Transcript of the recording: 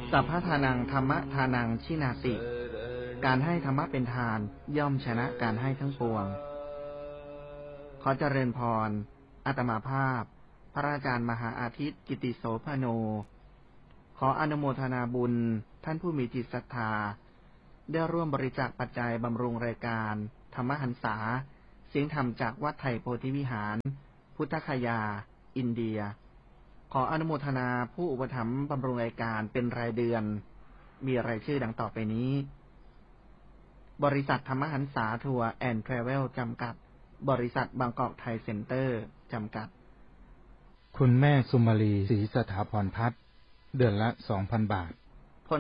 สัพพทานังธรรมทานังชินาติการให้ธรรมะเป็นทานย่อมชนะการให้ทั้งปวงขอเจริญพรอาตมาภาพพระอาจารย์มหาอาทิตย์กิติโสภโนขออนุโมทนาบุญท่านผู้มีจิตศรัทธาได้ร่วมบริจาคปัจจัยบำรุงรายการธรรมหันษาเสียงธรรมจากวัดไทยโพธิวิหารพุทธคยาอินเดียขออนุโมทนาผู้อุปถัมภ์บำรุงรายการเป็นรายเดือนมีรายชื่อดังต่อไปนี้บริษัทธรรมหันษาทัวร์แอนด์ทราเวลจำกัดบริษัทบางกอกไทยเซ็นเตอร์จำกัดคุณแม่สุมาลีศรีสถาพรพัฒน์เดือนละ 2,000 บาท